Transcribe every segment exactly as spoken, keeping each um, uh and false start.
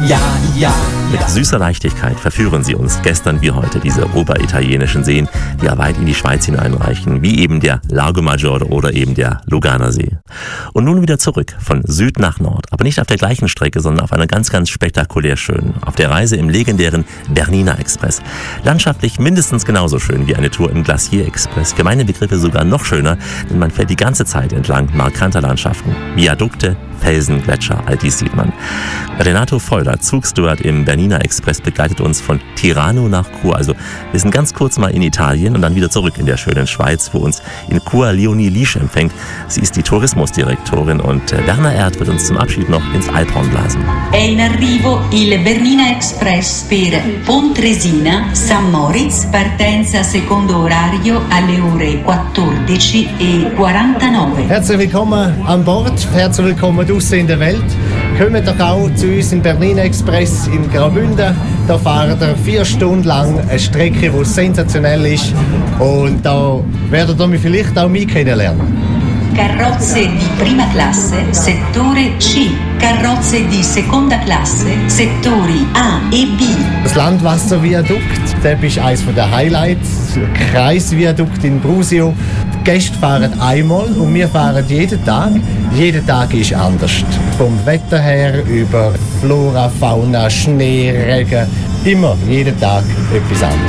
ja, ja. Mit süßer Leichtigkeit verführen sie uns gestern wie heute diese oberitalienischen Seen, die ja weit in die Schweiz hineinreichen, wie eben der Lago Maggiore oder eben der Luganer See. Und nun wieder zurück, von Süd nach Nord, aber nicht auf der gleichen Strecke, sondern auf einer ganz, ganz spektakulär schönen, auf der Reise im legendären Bernina Express. Landschaftlich mindestens genauso schön wie eine Tour im Glacier Express, für meine Begriffe sogar noch schöner, denn man fährt die ganze Zeit entlang markanter Landschaften, Viadukte, Felsen, Gletscher, all dies sieht man. Renato Feuler, Zugsteward im Bernina Express, begleitet uns von Tirano nach Chur. Also wir sind ganz kurz mal in Italien und dann wieder zurück in der schönen Schweiz, wo uns in Chur Leonie Liesch empfängt. Sie ist die Tourismusdirektorin und Werner Erd wird uns zum Abschied noch ins Alphorn blasen. È in arrivo il Bernina Express per Pontresina, San Moritz, partenza secondo orario alle ore quattordici e quarantanove. Herzlich willkommen an Bord, herzlich willkommen draussen in der Welt. Kommt doch auch zu uns im Bernina Express in Graubünden. Da fahren wir vier Stunden lang eine Strecke, die sensationell ist. Und da werdet ihr mich vielleicht auch mich kennenlernen. Carrozze di prima classe, settore C. Carrozze di seconda classe, settori A e B. Das Landwasserviadukt, das ist eines der Highlights. Kreisviadukt in Brusio. Die Gäste fahren einmal und wir fahren jeden Tag. Jeden Tag ist anders. Vom Wetter her über Flora, Fauna, Schnee, Regen. Immer, jeden Tag etwas anderes.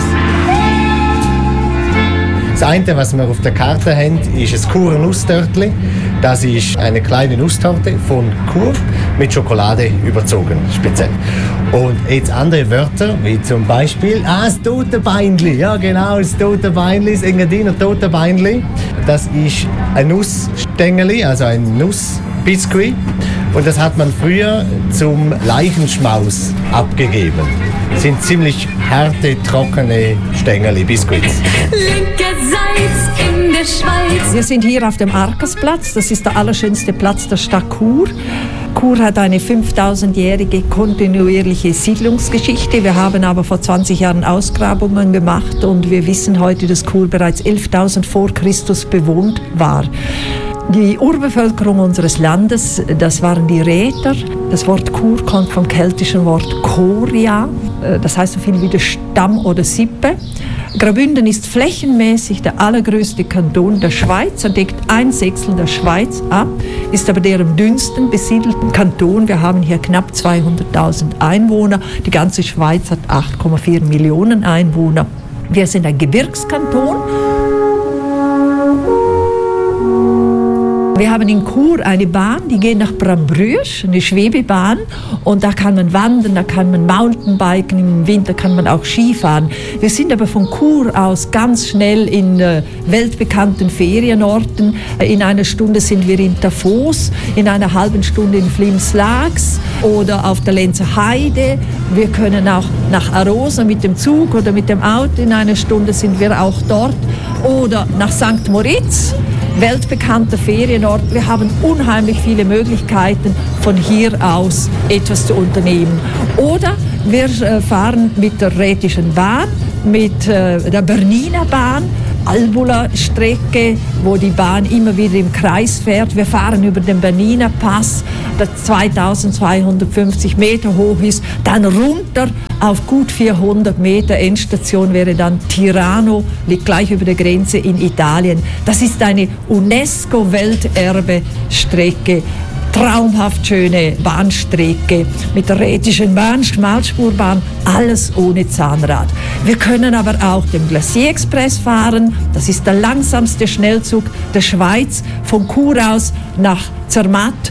Das eine, was wir auf der Karte haben, ist ein Churer Nusstörtli. Das ist eine kleine Nusstorte von Chur mit Schokolade überzogen, speziell. Und jetzt andere Wörter, wie zum Beispiel ah, das Totenbeinli. Ja, genau, das Totenbeinli, das Engadiner Totenbeinli. Das ist ein Nussstängeli, also ein Nussbiskuit. Und das hat man früher zum Leichenschmaus abgegeben. Das sind ziemlich harte, trockene Stängeli, Biskuits. Linkerseits in der Schweiz. Wir sind hier auf dem Arkasplatz. Das ist der allerschönste Platz der Stadt Chur. Chur hat eine fünftausendjährige kontinuierliche Siedlungsgeschichte. Wir haben aber vor zwanzig Jahren Ausgrabungen gemacht und wir wissen heute, dass Chur bereits elftausend vor Christus bewohnt war. Die Urbevölkerung unseres Landes, das waren die Räter. Das Wort Chur kommt vom keltischen Wort Choria, das heißt so viel wie der Stamm oder Sippe. Graubünden ist flächenmäßig der allergrößte Kanton der Schweiz. Er deckt ein Sechstel der Schweiz ab, ist aber der am dünnsten besiedelten Kanton. Wir haben hier knapp zweihunderttausend Einwohner. Die ganze Schweiz hat acht Komma vier Millionen Einwohner. Wir sind ein Gebirgskanton. Wir haben in Chur eine Bahn, die geht nach Brambrüsch, eine Schwebebahn. Und da kann man wandern, da kann man Mountainbiken, im Winter kann man auch Skifahren. Wir sind aber von Chur aus ganz schnell in äh, weltbekannten Ferienorten. In einer Stunde sind wir in Tafos, in einer halben Stunde in Flims-Laaks oder auf der Lenzer Heide. Wir können auch nach Arosa mit dem Zug oder mit dem Auto, in einer Stunde sind wir auch dort. Oder nach Sankt Moritz. Weltbekannter Ferienort. Wir haben unheimlich viele Möglichkeiten, von hier aus etwas zu unternehmen. Oder wir fahren mit der Rätischen Bahn, mit der Bernina Bahn, Albula-Strecke, wo die Bahn immer wieder im Kreis fährt. Wir fahren über den Bernina Pass, der zweitausendzweihundertfünfzig Meter hoch ist, dann runter auf gut vierhundert Meter. Endstation wäre dann Tirano, liegt gleich über der Grenze in Italien. Das ist eine UNESCO-Welterbe-Strecke. Traumhaft schöne Bahnstrecke mit der Rätischen Bahn, Schmalspurbahn, alles ohne Zahnrad. Wir können aber auch den Glacier Express fahren. Das ist der langsamste Schnellzug der Schweiz von Chur aus nach Zermatt.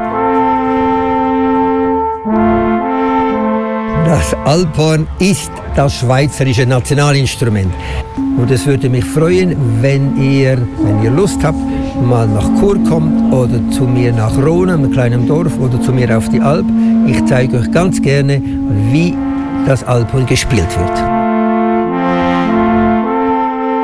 Das Alphorn ist das schweizerische Nationalinstrument. Und es würde mich freuen, wenn ihr, wenn ihr Lust habt, mal nach Chur kommt oder zu mir nach Rona, einem kleinen Dorf, oder zu mir auf die Alp. Ich zeige euch ganz gerne, wie das Alphorn gespielt wird.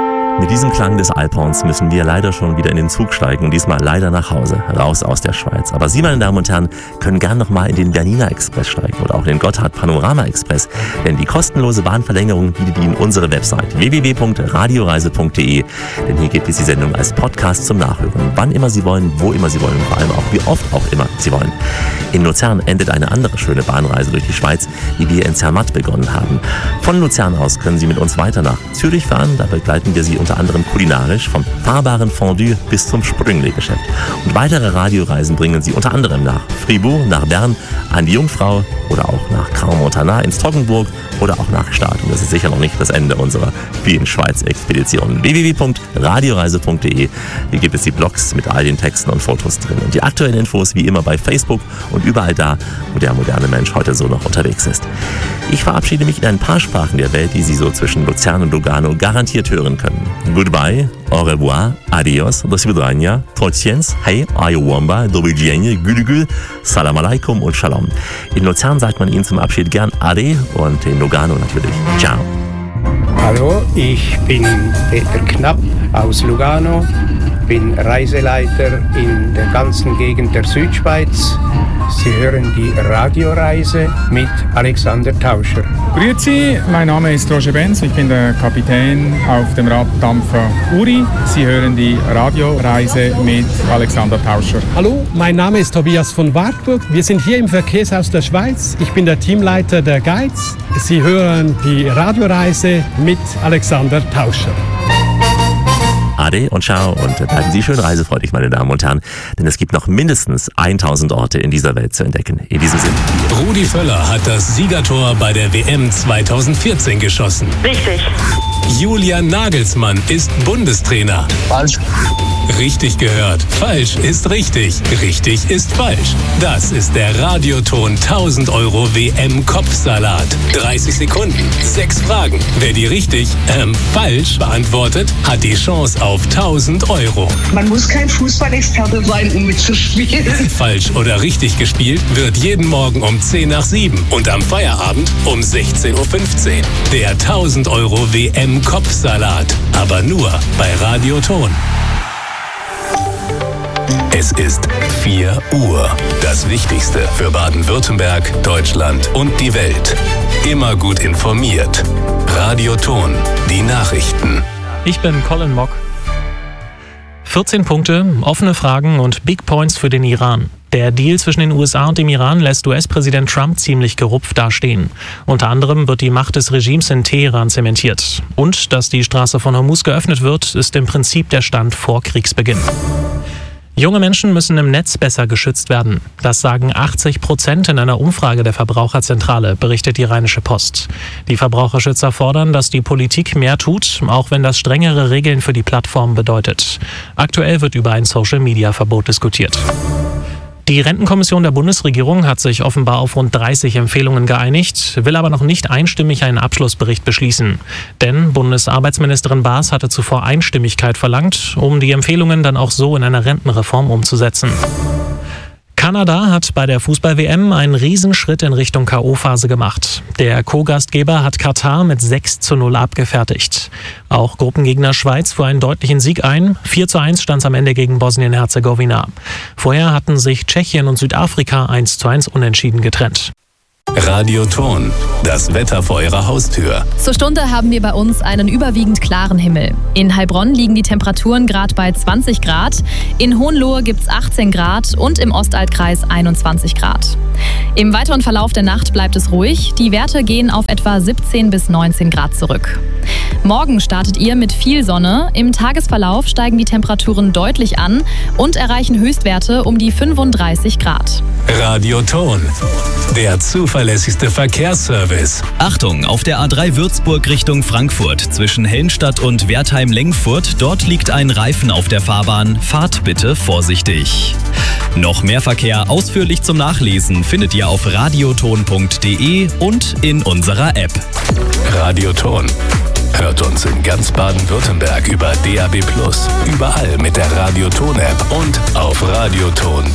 mit diesem Klang des Alphorns müssen wir leider schon wieder in den Zug steigen und diesmal leider nach Hause, raus aus der Schweiz. Aber Sie, meine Damen und Herren, können gern noch mal in den Bernina Express steigen oder auch den Gotthard Panorama Express, denn die kostenlose Bahnverlängerung bietet Ihnen unsere Website w w w punkt radioreise punkt d e, denn hier gibt es die Sendung als Podcast zum Nachhören, wann immer Sie wollen, wo immer Sie wollen und vor allem auch wie oft auch immer Sie wollen. In Luzern endet eine andere schöne Bahnreise durch die Schweiz, die wir in Zermatt begonnen haben. Von Luzern aus können Sie mit uns weiter nach Zürich fahren, da begleiten wir Sie unter anderem kulinarisch vom fahrbaren Fondue bis zum Sprüngli-Geschäft. Und weitere Radioreisen bringen Sie unter anderem nach Fribourg, nach Bern, an die Jungfrau oder auch nach Crans-Montana ins Toggenburg oder auch nach Stade. Und das ist sicher noch nicht das Ende unserer vielen Schweiz-Expeditionen. w w w punkt radioreise punkt d e. Hier gibt es die Blogs mit all den Texten und Fotos drin. Und die aktuellen Infos wie immer bei Facebook und überall da, wo der moderne Mensch heute so noch unterwegs ist. Ich verabschiede mich in ein paar Sprachen der Welt, die Sie so zwischen Luzern und Lugano garantiert hören können. Goodbye, au revoir, adios, do svidania, trociens, hey, ayowamba, do widzenia, gülgül, salam alaikum und shalom. In Luzern sagt man Ihnen zum Abschied gern Ade und in Lugano natürlich Ciao. Hallo, ich bin Peter Knapp aus Lugano, bin Reiseleiter in der ganzen Gegend der Südschweiz. Sie hören die Radioreise mit Alexander Tauscher. Grüezi, mein Name ist Roger Benz, ich bin der Kapitän auf dem Raddampfer Uri. Sie hören die Radioreise mit Alexander Tauscher. Hallo, mein Name ist Tobias von Wartburg. Wir sind hier im Verkehrshaus der Schweiz. Ich bin der Teamleiter der Guides. Sie hören die Radioreise mit Alexander Tauscher. Ade und ciao und bleiben Sie schön reisefreudig, meine Damen und Herren, denn es gibt noch mindestens tausend Orte in dieser Welt zu entdecken. In diesem Sinne. Rudi Völler hat das Siegertor bei der W M zweitausendvierzehn geschossen. Richtig. Julian Nagelsmann ist Bundestrainer. Falsch. Richtig gehört. Falsch ist richtig. Richtig ist falsch. Das ist der Radioton tausend Euro W M-Kopfsalat. dreißig Sekunden, sechs Fragen. Wer die richtig, ähm, falsch beantwortet, hat die Chance auf tausend Euro. Man muss kein Fußballexperte sein, um mitzuspielen. Falsch oder richtig gespielt wird jeden Morgen um zehn nach sieben und am Feierabend um sechzehn Uhr fünfzehn. Der tausend Euro W M-Kopfsalat. Aber nur bei Radioton. Es ist vier Uhr. Das Wichtigste für Baden-Württemberg, Deutschland und die Welt. Immer gut informiert. Radioton. Die Nachrichten. Ich bin Colin Mock. vierzehn Punkte, offene Fragen und Big Points für den Iran. Der Deal zwischen den U S A und dem Iran lässt U S-Präsident Trump ziemlich gerupft dastehen. Unter anderem wird die Macht des Regimes in Teheran zementiert. Und dass die Straße von Hormuz geöffnet wird, ist im Prinzip der Stand vor Kriegsbeginn. Junge Menschen müssen im Netz besser geschützt werden. Das sagen achtzig Prozent in einer Umfrage der Verbraucherzentrale, berichtet die Rheinische Post. Die Verbraucherschützer fordern, dass die Politik mehr tut, auch wenn das strengere Regeln für die Plattform bedeutet. Aktuell wird über ein Social-Media-Verbot diskutiert. Die Rentenkommission der Bundesregierung hat sich offenbar auf rund dreißig Empfehlungen geeinigt, will aber noch nicht einstimmig einen Abschlussbericht beschließen. Denn Bundesarbeitsministerin Baas hatte zuvor Einstimmigkeit verlangt, um die Empfehlungen dann auch so in einer Rentenreform umzusetzen. Kanada hat bei der Fußball-W M einen Riesenschritt in Richtung K O-Phase gemacht. Der Co-Gastgeber hat Katar mit sechs zu null abgefertigt. Auch Gruppengegner Schweiz fuhr einen deutlichen Sieg ein. vier zu eins stand es am Ende gegen Bosnien-Herzegowina. Vorher hatten sich Tschechien und Südafrika eins zu eins unentschieden getrennt. Radioton. Das Wetter vor Ihrer Haustür. Zur Stunde haben wir bei uns einen überwiegend klaren Himmel. In Heilbronn liegen die Temperaturen gerade bei zwanzig Grad, in Hohenlohe gibt es achtzehn Grad und im Ostaltkreis einundzwanzig Grad. Im weiteren Verlauf der Nacht bleibt es ruhig. Die Werte gehen auf etwa siebzehn bis neunzehn Grad zurück. Morgen startet ihr mit viel Sonne. Im Tagesverlauf steigen die Temperaturen deutlich an und erreichen Höchstwerte um die fünfunddreißig Grad. Radioton. Der zuverlässigste Verkehrsservice. Achtung, auf der A drei Würzburg Richtung Frankfurt zwischen Helmstadt und Wertheim-Lengfurt. Dort liegt ein Reifen auf der Fahrbahn. Fahrt bitte vorsichtig. Noch mehr Verkehr ausführlich zum Nachlesen findet ihr auf radioton punkt de und in unserer App. Radioton. Hört uns in ganz Baden-Württemberg über D A B plus, überall mit der Radioton-App und auf radioton